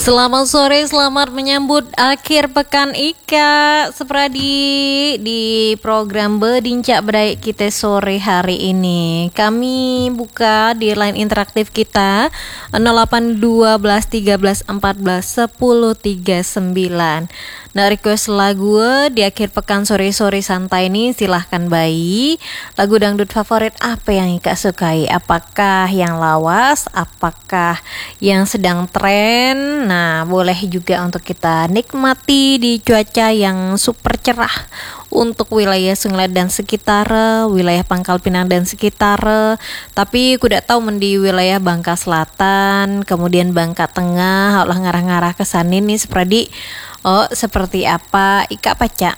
Selamat sore, selamat menyambut akhir pekan Ika Sepradi di program Bedincak Berdaya kita sore hari ini. Kami buka di line interaktif kita 0812 13 14 10 39. Nah, request lagu di akhir pekan sore-sore santai ini silahkan bayi. Lagu dangdut favorit apa yang Ika sukai? Apakah yang lawas? Apakah yang sedang tren? Nah, boleh juga untuk kita nikmati di cuaca yang super cerah untuk wilayah Sungai dan sekitar, wilayah Pangkal Pinang dan sekitar. Tapi aku tidak tahu di wilayah Bangka Selatan, kemudian Bangka Tengah, olah ngarah-ngarah ke sana nih seperti seperti apa Ika Paca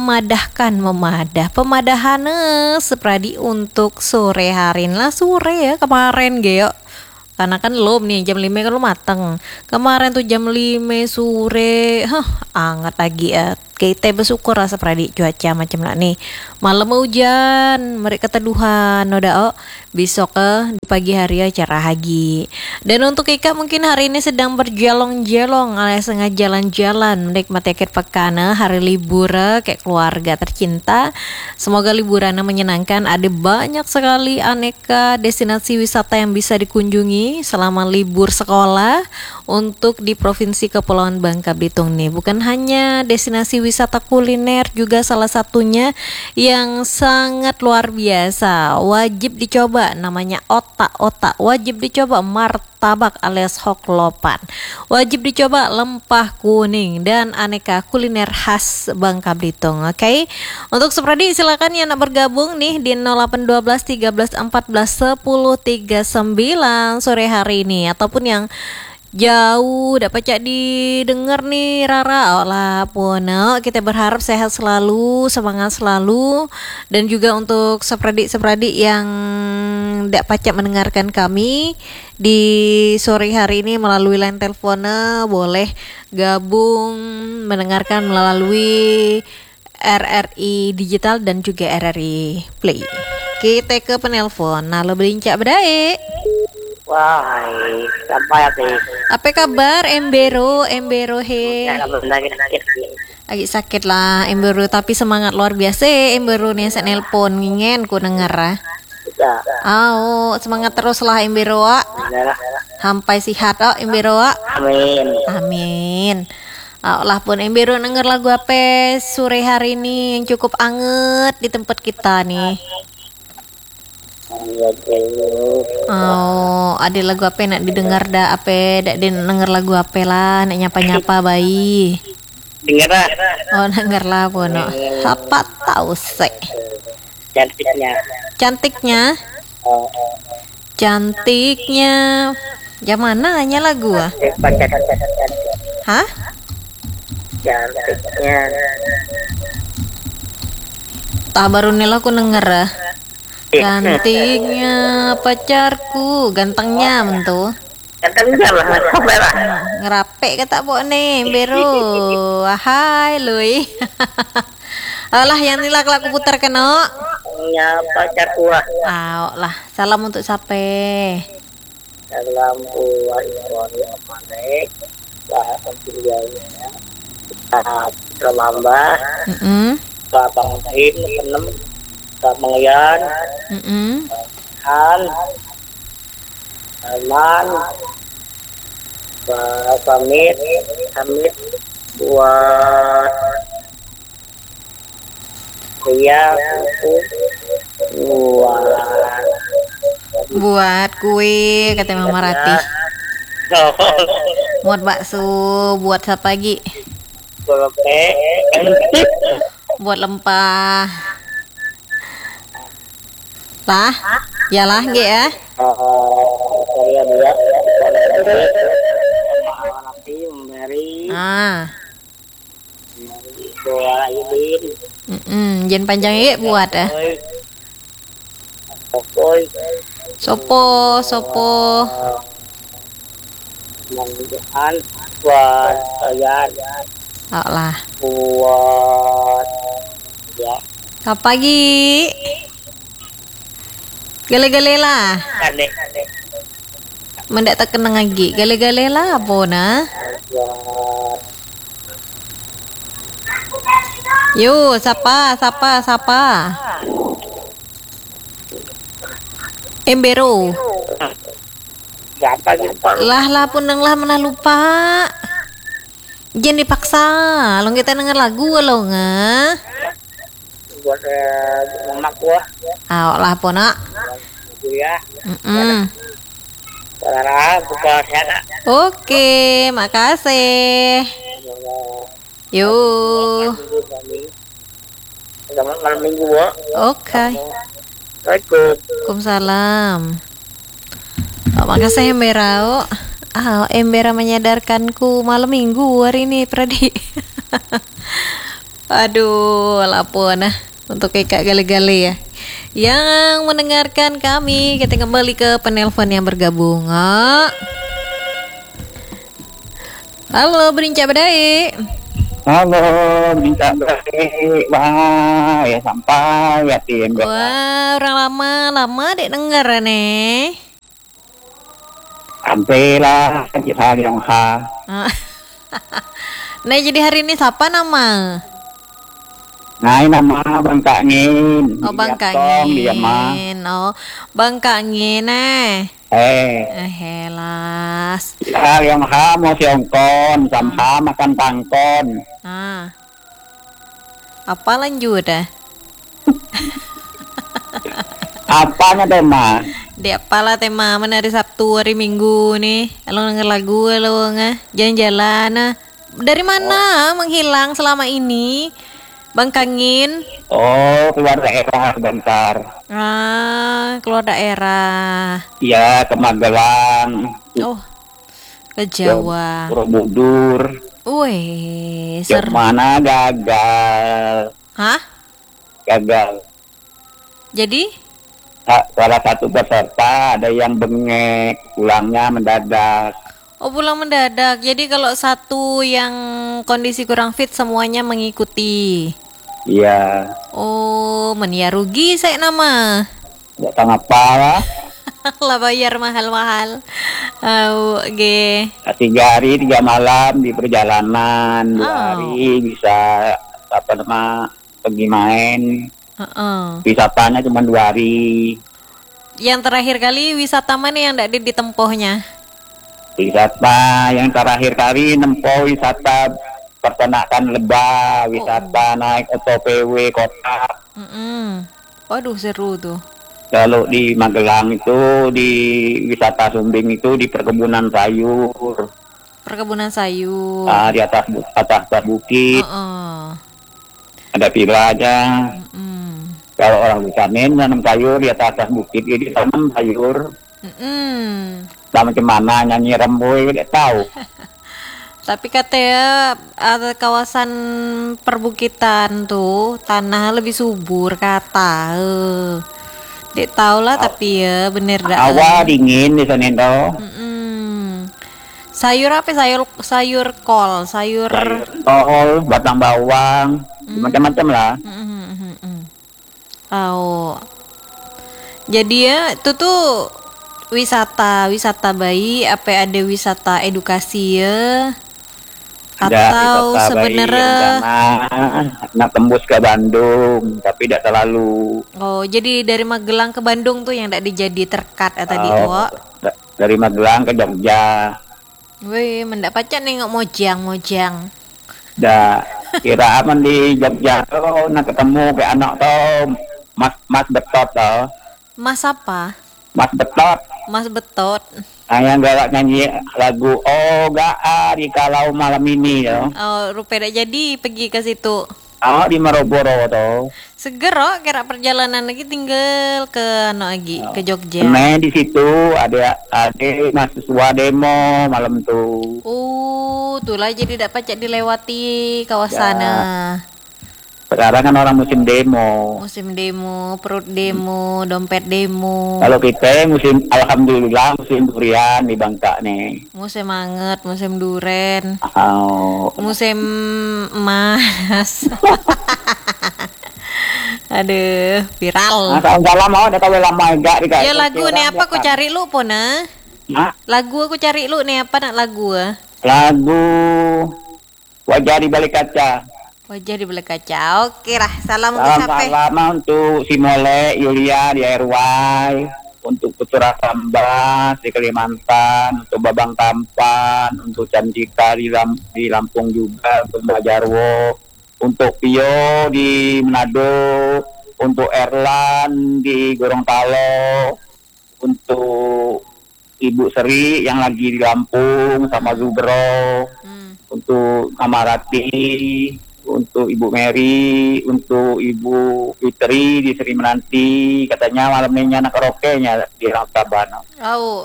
pemadahan seperti untuk sore hari lah sore ya kemarin geo. Karena kan belum nih jam 5 kan lu mateng. Kemarin tuh jam 5 sore, anget lagi ya. Kita bersyukur rasa pradi cuaca macam lah nih. Malam hujan, mereka teduhan, udah besok di pagi hari cerah lagi. Dan untuk Ika mungkin hari ini sedang berjelong-jelong alias sengaja jalan-jalan menikmati akhir pekan, hari libur kayak keluarga tercinta. Semoga liburannya menyenangkan. Ada banyak sekali aneka destinasi wisata yang bisa dikunjungi selama libur sekolah untuk di Provinsi Kepulauan Bangka Belitung nih. Bukan hanya destinasi wisata kuliner, juga salah satunya yang sangat luar biasa, wajib dicoba, namanya otak-otak. Wajib dicoba martabak alias hoklopan. Wajib dicoba lempah kuning dan aneka kuliner khas Bangka Belitung. Oke. Untuk seperti silakan yang nak bergabung nih di 0812 13 14 10 39 sore hari ini, ataupun yang jauh dapat didengar nih Rara lah pun kita berharap sehat selalu, semangat selalu. Dan juga untuk sepradik yang tidak pacak mendengarkan kami di sore hari ini melalui line telepon, boleh gabung mendengarkan melalui RRI Digital dan juga RRI Play. Kita ke penelpon. Nah, lo berincak berdaya. Wah, sampai Apa kabar Embero he? Lagi sakit lah Embero, tapi semangat luar biasa Embero nih saya nelpon ngingen ku denger. Semangat terus lah Embero. Sampai sihat Embero. Amin. Lah pun Embero denger lagu apa sore hari ini yang cukup anget di tempat kita nih. Ada lagu apa nak didengar dah apa dak denger lagu apa lah nak nyapa bayi. Dengar lah. Denger lah pun. Apa tahu sih. Cantiknya. Yang mana hanya lagu Hah? Cantiknya. Baru nih aku denger. Cantiknya pacarku, gantengnya mentu. Gantengnya lah, ngerape kata bo nih, Bero. Hai lui. Alah yang ini laku putar kena. Ya pacarku lah, salam untuk siapa? Salam buat Manek. Terlambat. Bang Taim, penem. Mengayan, Alman, Pamit buat dia buat kue kata Mama Rati. Buat bakso, buat apa lagi? Buat lempah. Lah, yalah nggih ya. Jen panjang buat Sopo. Buat lah. Buat ya. Apa pagi? Gale-gale lah. Mendak tak kenang lagi. Gale-gale lah apa nah? buat Yuk, sapa. Embero. siapa gitu Pak? Lah puneng lah mana lupa. Jangan dipaksa. Lo kita denger lagu lo nggak? Buat mama gua Awak lah pona. gitu ya. Saudara buka sana. Oke, makasih. Yuk. Selamat malam minggu, Bu. Oke. Assalamualaikum. Waalaikumsalam. Oh, makasih Embera. Embera menyadarkanku malam minggu hari ini, Pradi. Aduh, lapor nah untuk kakak gale-gale ya. Yang mendengarkan kami, kita kembali ke penelpon yang bergabung. Halo, Berincak Badai. Halo, minta baik, wah, ya sampai ya tim. Wah, orang lama dek denger nih. Sampailah kita yang ha. Nah, jadi hari ini siapa nama? Nah, nama Bang Kangin. Oh, Bang Dia mah. Kangin. Oh, Bang Kangin helas. Kita yang ha mau siongkon, samha makan tangkon. Apa lanjut dah? Apanya tema? Di apalah tema mana hari Sabtu hari Minggu nih? Lo denger lagu lo nggak? Jalan-jalan. Dari mana menghilang selama ini? Bang Kangin. Oh, keluar daerah bentar. Keluar daerah. Ya, ke Magelang. Oh, ke Jawa. Borobudur. Wih, Yang mana gagal? Hah? Gagal. Jadi? Salah satu peserta ada yang bengek, pulangnya mendadak. Oh, pulang mendadak. Jadi kalau satu yang kondisi kurang fit semuanya mengikuti. Iya. Oh, menia rugi saya nama. Nggak tahu apa lah. Lah bayar mahal-mahal. Oke. 3 hari 3 malam di perjalanan, 2 hari bisa pergi main. Wisatanya cuma 2 hari. Yang terakhir kali wisata mana yang tidak ditempuhnya? Wisata yang terakhir kali nempuh wisata peternakan lebah, wisata naik OTW kota. Waduh, seru tuh. Kalau di Magelang itu di wisata Sumbing itu di perkebunan sayur. Perkebunan sayur. Di atas bukit. Ada villa aja. Kalau orang Bukanin nanam sayur di atas bukit, jadi tanam sayur. Sama cemana nyanyi remboy, tidak tahu. Tapi katanya ada kawasan perbukitan tuh tanah lebih subur kata. Dek tahu lah tapi ya bener dah. Awal dingin di sana itu. Sayur apa? Sayur kol, sayur Tol, batang bawang, macam-macam lah. Jadi ya itu tuh wisata bayi apa ada wisata edukasi ya? Atau sebenarnya nak tembus ke Bandung tapi tidak terlalu. Oh, jadi dari Magelang ke Bandung tuh yang tidak dijadi terkat tadi dari Magelang ke Jogja. Wih, mendak pacar nengok mojang. Dah kira aman di Jogja tuh nak ketemu ke anak tuh Mas Betot tuh. Mas apa? Mas Betot. Mas Betot. Yang galak nyanyi lagu di kalau malam ini ya. Oh, rupanya jadi pergi ke situ. Di Maroboro tuh. Seger kira perjalanan lagi tinggal ke ke Jogja. Nah, di situ ada mahasiswa demo malam tuh. Itulah jadi tidak pacak dilewati kawasan. Sekarang kan orang musim demo. Perut demo, dompet demo. Kalau kita alhamdulillah musim durian di Bangka nih. Musim anget, musim duren. Musim emas. Aduh, viral. Salam mau ada tahu lama enggak Ya lagu nih apa aku cari lu pona? Lagu aku cari lu nih apa nak lagu? Lagu Wajah di Balik Kaca. Wajah di balik kaca. Oke lah, salam untuk siapa? Salam untuk si Mole Yulia di RY, untuk Putra Sambas di Kalimantan, untuk Babang Tampan, untuk Candika di Lampung juga, untuk Mbak Jarwo, untuk Pio di Manado, untuk Erlan di Gorontalo, untuk Ibu Seri yang lagi di Lampung sama Zubro, untuk Mama Rati, untuk Ibu Mary, untuk Ibu Fitri di Sri Menanti, katanya malam ini anak karaoke-nya di Sabana. Oh.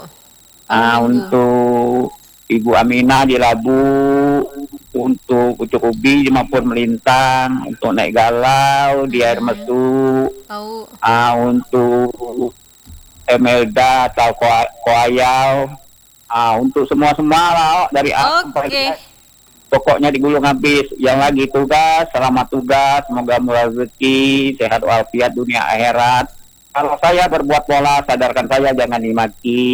Untuk Ibu Aminah di Labu, untuk Ucuk Ubi di Mapur Melintang, untuk Naik Galau di Air Mesu, Oh. untuk Emelda atau Koayau, untuk semua lah dari A sampai Oke. Z. Pokoknya digulung habis. Yang lagi tugas, selamat tugas, semoga murah rezeki, sehat walafiat dunia akhirat. Kalau saya berbuat pola, sadarkan saya, jangan dimaki.